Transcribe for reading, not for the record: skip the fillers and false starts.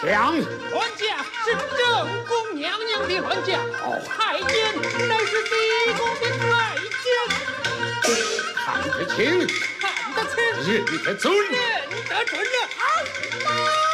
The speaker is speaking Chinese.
将乱驾是正宫娘娘的乱驾，太监乃是地宫的太监。 看得清， 看得清， 认得准。 认得准了。